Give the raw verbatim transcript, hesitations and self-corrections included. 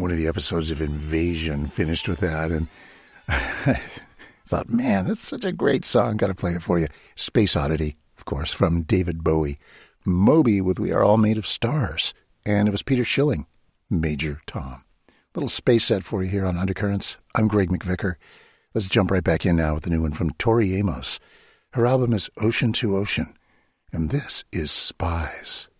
one of the episodes of Invasion finished with that, and I thought, man, that's such a great song. Got to play it for you. Space Oddity, of course, from David Bowie. Moby with We Are All Made of Stars. And it was Peter Schilling, Major Tom. Little space set for you here on Undercurrents. I'm Greg McVicker. Let's jump right back in now with the new one from Tori Amos. Her album is Ocean to Ocean, and this is Spies.